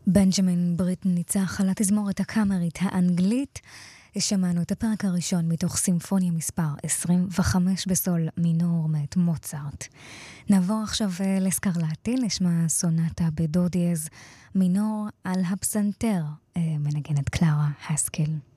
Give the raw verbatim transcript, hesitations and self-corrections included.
בנג'מין בריטן ניצח על התזמורת הקאמרית האנגלית. שמענו את הפרק הראשון מתוך סימפוניה מספר עשרים וחמש בסול מינור מאת מוצרט. נעבור עכשיו לסקרלטי, נשמע סונטה בדו דיאז מינור על הפסנתר, מנגנת קלרה הסקל.